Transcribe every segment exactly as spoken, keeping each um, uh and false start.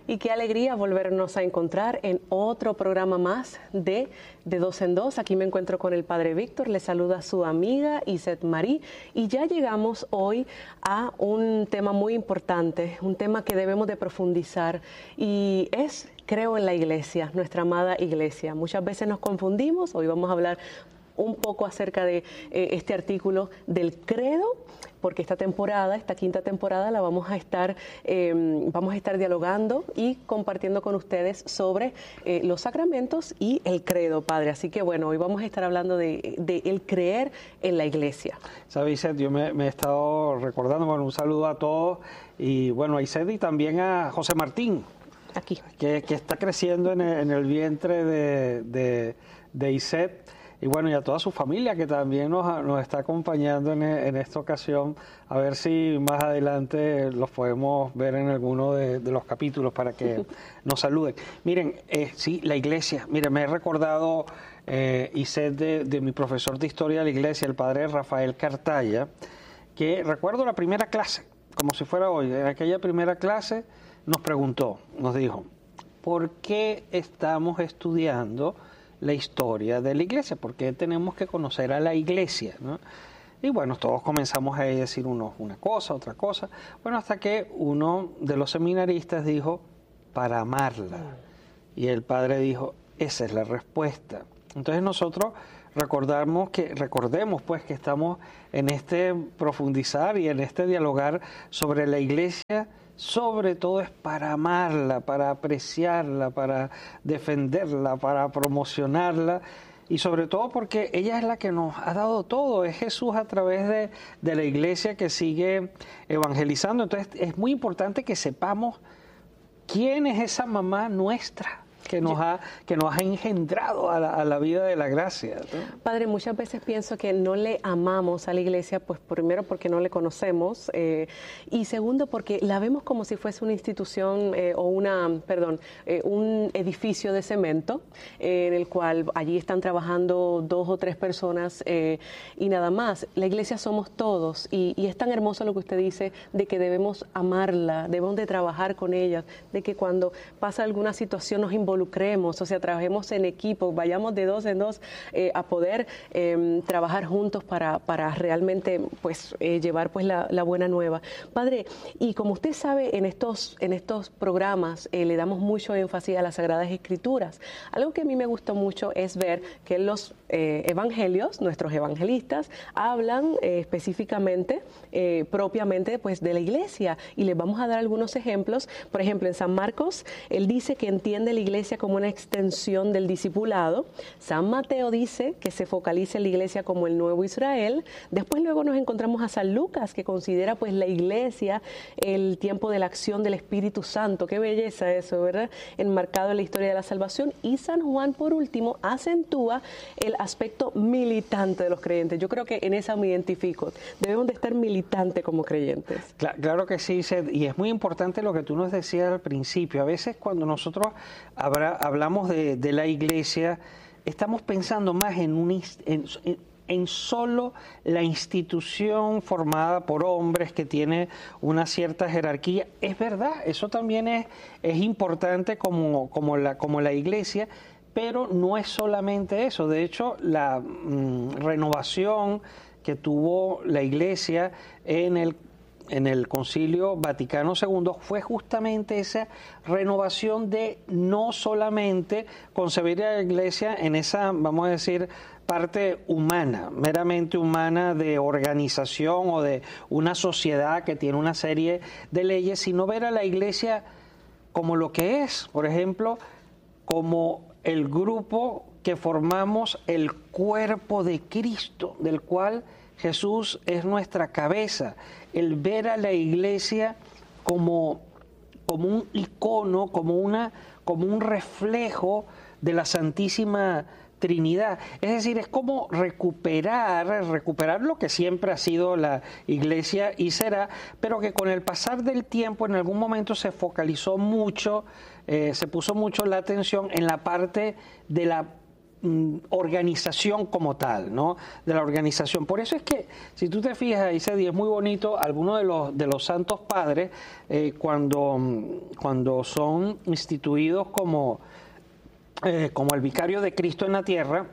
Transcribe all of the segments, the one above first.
Y qué alegría volvernos a encontrar en otro programa más de De Dos en Dos. Aquí me encuentro con el Padre Víctor, le saluda su amiga Iset Marí y ya llegamos hoy a un tema muy importante, un tema que debemos de profundizar y es, creo en la iglesia, nuestra amada iglesia. Muchas veces nos confundimos, hoy vamos a hablar un poco acerca de eh, este artículo del credo, porque esta temporada, esta quinta temporada, la vamos a estar, eh, vamos a estar dialogando y compartiendo con ustedes sobre eh, los sacramentos y el credo, Padre. Así que bueno, hoy vamos a estar hablando de, de el creer en la iglesia. Sabes, Iset, yo me, me he estado recordando, bueno, un saludo a todos y bueno, a Iset y también a José Martín, aquí, que, que está creciendo en el, en el vientre de, de, de Iset. Y bueno, y a toda su familia que también nos, nos está acompañando en, en esta ocasión, a ver si más adelante los podemos ver en alguno de, de los capítulos para que nos saluden. Miren, eh, sí, la iglesia, miren, me he recordado, eh, y sé de, de mi profesor de historia de la iglesia, el padre Rafael Cartaya, que recuerdo la primera clase, como si fuera hoy, en aquella primera clase nos preguntó, nos dijo, ¿por qué estamos estudiando la historia de la iglesia? ¿Por qué tenemos que conocer a la iglesia, ¿no? Y bueno, todos comenzamos a decir uno una cosa, otra cosa. Bueno, hasta que uno de los seminaristas dijo, para amarla. Y el padre dijo, esa es la respuesta. Entonces nosotros recordamos que, recordemos pues que estamos en este profundizar y en este dialogar sobre la iglesia. Sobre todo es para amarla, para apreciarla, para defenderla, para promocionarla y sobre todo porque ella es la que nos ha dado todo, es Jesús a través de, de la iglesia que sigue evangelizando. Entonces es muy importante que sepamos quién es esa mamá nuestra que nos ha, que nos ha engendrado a la, a la vida de la gracia, ¿no? Padre, muchas veces pienso que no le amamos a la iglesia, pues primero porque no le conocemos eh, y segundo porque la vemos como si fuese una institución eh, o una, perdón, eh, un edificio de cemento eh, en el cual allí están trabajando dos o tres personas eh, y nada más. La iglesia somos todos y, y es tan hermoso lo que usted dice de que debemos amarla, debemos de trabajar con ella, de que cuando pasa alguna situación nos involucramos involucremos, o sea, trabajemos en equipo, vayamos de dos en dos eh, a poder eh, trabajar juntos para, para realmente pues eh, llevar pues la, la buena nueva. Padre, y como usted sabe, en estos, en estos programas eh, le damos mucho énfasis a las Sagradas Escrituras. Algo que a mí me gustó mucho es ver que los eh, evangelios, nuestros evangelistas, hablan eh, específicamente, eh, propiamente pues de la iglesia y les vamos a dar algunos ejemplos. Por ejemplo, en San Marcos, él dice que entiende la iglesia como una extensión del discipulado. San Mateo dice que se focaliza en la iglesia como el nuevo Israel. Después luego nos encontramos a San Lucas, que considera pues la iglesia el tiempo de la acción del Espíritu Santo. Qué belleza eso, ¿verdad? Enmarcado en la historia de la salvación. Y San Juan, por último, acentúa el aspecto militante de los creyentes. Yo creo que en esa me identifico. Debemos de estar militantes como creyentes. Claro, claro que sí, Seth, y es muy importante lo que tú nos decías al principio. A veces cuando nosotros habrá, hablamos de, de la iglesia, estamos pensando más en, un, en, en solo la institución formada por hombres que tiene una cierta jerarquía. Es verdad, eso también es, es importante como, como, la, como la iglesia, pero no es solamente eso. De hecho, la mmm, renovación que tuvo la iglesia en el en el Concilio Vaticano segundo fue justamente esa renovación de no solamente concebir a la iglesia en esa, vamos a decir, parte humana, meramente humana de organización o de una sociedad que tiene una serie de leyes, sino ver a la iglesia como lo que es, por ejemplo, como el grupo que formamos el cuerpo de Cristo, del cual Jesús es nuestra cabeza. El ver a la iglesia como, como un icono, como, una, como un reflejo de la Santísima Trinidad. Es decir, es como recuperar, recuperar lo que siempre ha sido la iglesia y será, pero que con el pasar del tiempo en algún momento se focalizó mucho, eh, se puso mucho la atención en la parte de la organización como tal, ¿no? De la organización. Por eso es que, si tú te fijas, Isedi, es muy bonito, algunos de los, de los santos padres, eh, cuando, cuando son instituidos como, eh, como el vicario de Cristo en la tierra,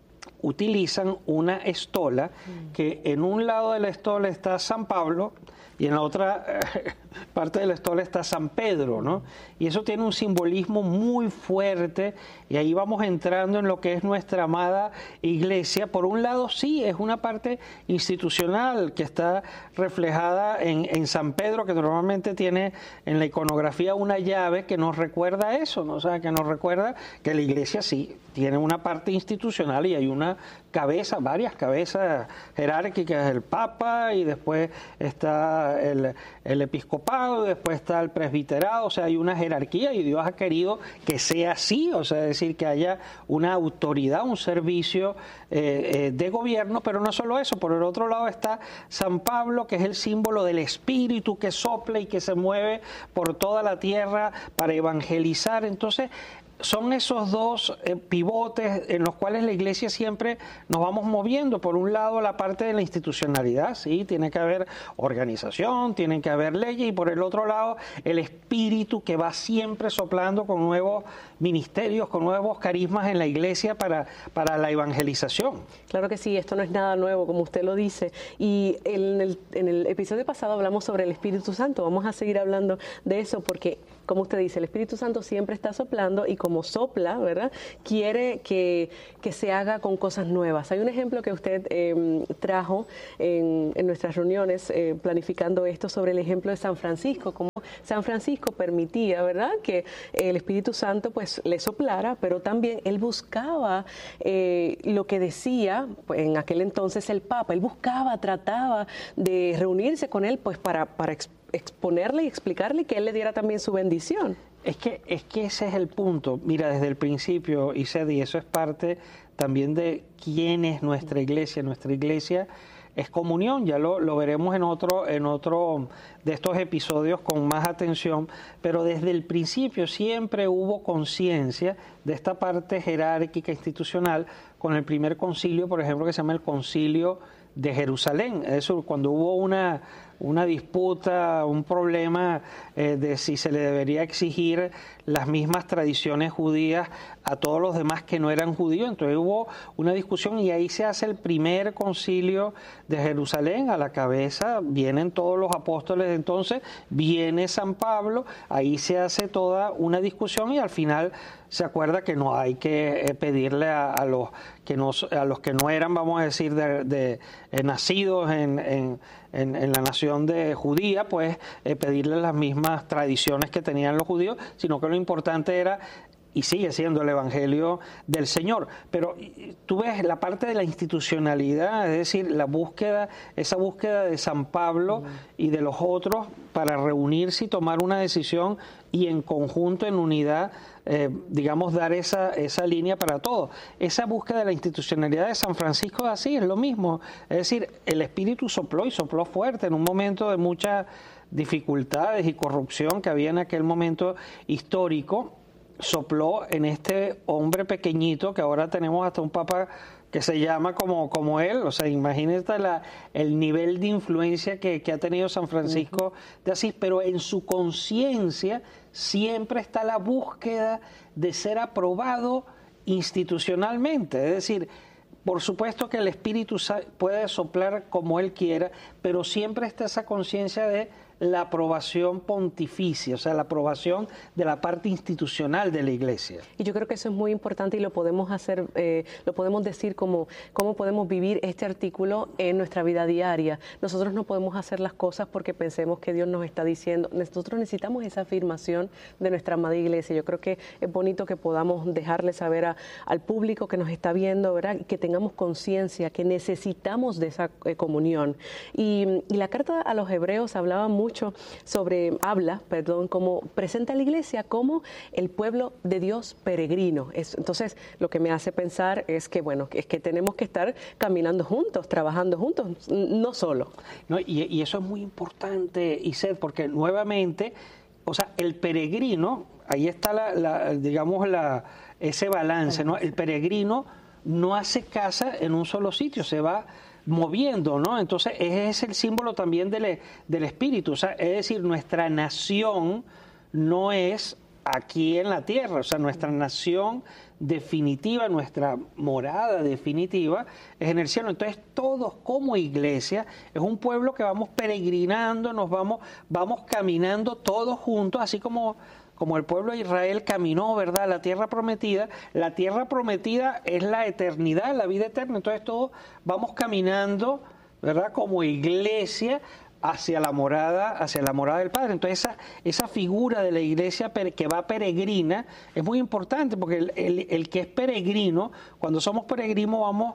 utilizan una estola, que en un lado de la estola está San Pablo y en la otra eh, parte de la estola está San Pedro, ¿no? Y eso tiene un simbolismo muy fuerte, y ahí vamos entrando en lo que es nuestra amada iglesia. Por un lado, sí, es una parte institucional que está reflejada en, en San Pedro, que normalmente tiene en la iconografía una llave que nos recuerda eso, ¿no? O sea, que nos recuerda que la iglesia sí tiene una parte institucional y hay una cabeza, varias cabezas jerárquicas, el Papa, y después está el, el episcopado, y después está el presbiterado. O sea, hay una jerarquía y Dios ha querido que sea así, o sea, es decir, que haya una autoridad, un servicio eh, eh, de gobierno, pero no solo eso. Por el otro lado está San Pablo, que es el símbolo del Espíritu que sopla y que se mueve por toda la tierra para evangelizar. Entonces, son esos dos eh, pivotes en los cuales la iglesia siempre nos vamos moviendo. Por un lado, la parte de la institucionalidad, sí, tiene que haber organización, tienen que haber leyes, y por el otro lado, el espíritu que va siempre soplando con nuevos ministerios, con nuevos carismas en la iglesia para, para la evangelización. Claro que sí, esto no es nada nuevo, como usted lo dice. Y en el, en el episodio pasado hablamos sobre el Espíritu Santo. Vamos a seguir hablando de eso porque, como usted dice, el Espíritu Santo siempre está soplando, y como sopla, ¿verdad?, quiere que, que se haga con cosas nuevas. Hay un ejemplo que usted eh, trajo en, en nuestras reuniones eh, planificando esto, sobre el ejemplo de San Francisco, como San Francisco permitía, ¿verdad?, que el Espíritu Santo pues le soplara, pero también él buscaba eh, lo que decía pues, en aquel entonces el Papa. Él buscaba, trataba de reunirse con él pues para, para exponerle y explicarle, que él le diera también su bendición. Es que, es que ese es el punto. Mira, desde el principio, Isedi, eso es parte también de quién es nuestra iglesia. Nuestra iglesia es comunión, ya lo, lo veremos en otro, en otro de estos episodios con más atención, pero desde el principio siempre hubo conciencia de esta parte jerárquica institucional, con el primer concilio, por ejemplo, que se llama el Concilio de Jerusalén. Eso, cuando hubo una, una disputa, un problema eh, de si se le debería exigir las mismas tradiciones judías a todos los demás que no eran judíos, entonces hubo una discusión, y ahí se hace el primer concilio de Jerusalén. A la cabeza vienen todos los apóstoles, entonces viene San Pablo, ahí se hace toda una discusión, y al final se acuerda que no hay que pedirle a, a los que no a los que no eran, vamos a decir, de, de eh, nacidos en, en, en, en la nación de judía, pues eh, pedirle las mismas tradiciones que tenían los judíos, sino que lo importante era, y sigue siendo, el Evangelio del Señor. Pero tú ves la parte de la institucionalidad, es decir, la búsqueda, esa búsqueda de San Pablo y de los otros para reunirse y tomar una decisión, y en conjunto, en unidad, eh, digamos, dar esa, esa línea para todos. Esa búsqueda de la institucionalidad de San Francisco de Asís es lo mismo. Es decir, el Espíritu sopló, y sopló fuerte en un momento de muchas dificultades y corrupción que había en aquel momento histórico. Sopló en este hombre pequeñito, que ahora tenemos hasta un papa que se llama como, como él. O sea, imagínate la, el nivel de influencia que, que ha tenido San Francisco uh-huh. de Asís, pero en su conciencia siempre está la búsqueda de ser aprobado institucionalmente. Es decir, por supuesto que el Espíritu puede soplar como él quiera, pero siempre está esa conciencia de la aprobación pontificia, o sea, la aprobación de la parte institucional de la Iglesia. Y yo creo que eso es muy importante, y lo podemos hacer, eh, lo podemos decir como cómo podemos vivir este artículo en nuestra vida diaria. Nosotros no podemos hacer las cosas porque pensemos que Dios nos está diciendo. Nosotros necesitamos esa afirmación de nuestra amada Iglesia. Yo creo que es bonito que podamos dejarle saber a, al público que nos está viendo, ¿verdad?, que tengamos conciencia que necesitamos de esa eh, comunión. Y, y la carta a los Hebreos hablaba mucho sobre, habla, perdón, como presenta a la iglesia como el pueblo de Dios peregrino. Es, entonces, lo que me hace pensar es que, bueno, es que tenemos que estar caminando juntos, trabajando juntos, no solo. No, y, y eso es muy importante, Ised, porque nuevamente, o sea, el peregrino, ahí está la, la digamos, la, ese balance, ¿no? El peregrino no hace casa en un solo sitio, se va moviendo, ¿no? Entonces ese es el símbolo también del, del espíritu, o sea, es decir, nuestra nación no es aquí en la tierra, o sea, nuestra nación definitiva, nuestra morada definitiva es en el cielo. Entonces todos como iglesia es un pueblo que vamos peregrinando, nos vamos, vamos caminando todos juntos, así como como el pueblo de Israel caminó, ¿verdad?, la tierra prometida. La tierra prometida es la eternidad, la vida eterna. Entonces todos vamos caminando, ¿verdad?, como iglesia hacia la morada, hacia la morada del Padre. Entonces esa, esa figura de la iglesia que va peregrina es muy importante, porque el, el, el que es peregrino, cuando somos peregrinos vamos,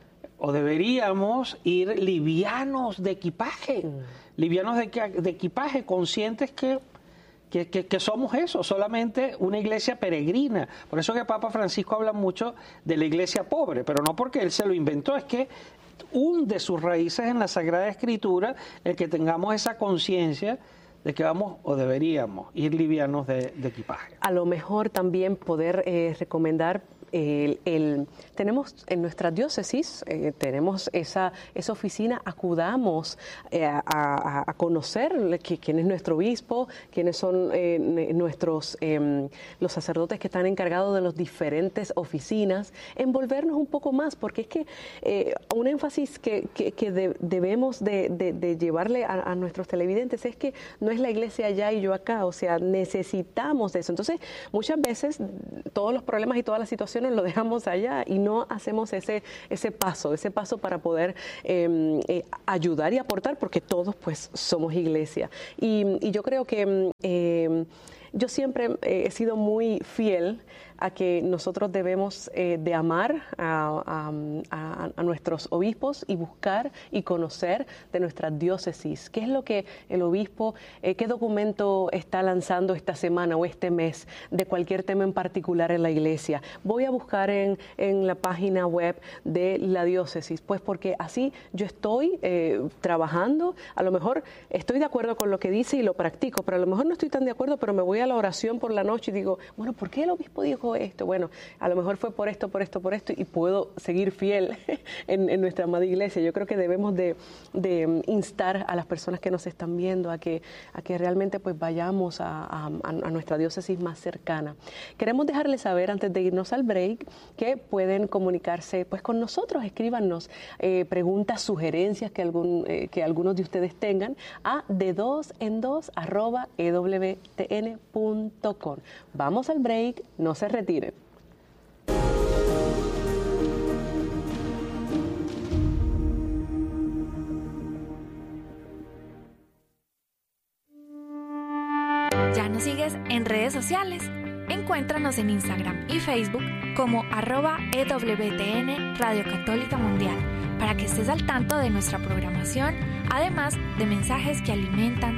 o deberíamos ir livianos de equipaje, mm. livianos de, de equipaje, conscientes que Que, que, que somos eso, solamente una iglesia peregrina. Por eso que Papa Francisco habla mucho de la iglesia pobre, pero no porque él se lo inventó, es que hunde sus raíces en la Sagrada Escritura el que tengamos esa conciencia de que vamos o deberíamos ir livianos de, de equipaje. A lo mejor también poder eh, recomendar El, el, tenemos en nuestra diócesis, eh, tenemos esa, esa oficina, acudamos eh, a, a, a conocer que, quién es nuestro obispo, quiénes son eh, nuestros eh, los sacerdotes que están encargados de las diferentes oficinas, envolvernos un poco más, porque es que eh, un énfasis que, que, que de, debemos de, de, de llevarle a, a nuestros televidentes es que no es la iglesia allá y yo acá, o sea, necesitamos de eso. Entonces, muchas veces todos los problemas y todas las situaciones lo dejamos allá y no hacemos ese ese paso, ese paso para poder eh, eh, ayudar y aportar, porque todos pues somos iglesia. Y, y yo creo que eh, yo siempre eh, he sido muy fiel a que nosotros debemos eh, de amar a, a, a nuestros obispos y buscar y conocer de nuestra diócesis. ¿Qué es lo que el obispo, eh, qué documento está lanzando esta semana o este mes de cualquier tema en particular en la iglesia? Voy a buscar en, en la página web de la diócesis, pues porque así yo estoy eh, trabajando, a lo mejor estoy de acuerdo con lo que dice y lo practico, pero a lo mejor no estoy tan de acuerdo, pero me voy a la oración por la noche y digo, bueno, ¿por qué el obispo dijo esto? Bueno, a lo mejor fue por esto, por esto, por esto, y puedo seguir fiel en, en nuestra amada iglesia. Yo creo que debemos de, de instar a las personas que nos están viendo a que, a que realmente pues vayamos a, a, a nuestra diócesis más cercana. Queremos dejarles saber, antes de irnos al break, que pueden comunicarse pues con nosotros, escríbanos eh, preguntas, sugerencias que, algún, eh, que algunos de ustedes tengan a de dos en dos arroba e w t n punto com. Vamos al break, no se retiren. ¿Ya nos sigues en redes sociales? Encuéntranos en Instagram y Facebook como arroba E W T N Radio Católica Mundial para que estés al tanto de nuestra programación, además de mensajes que alimentan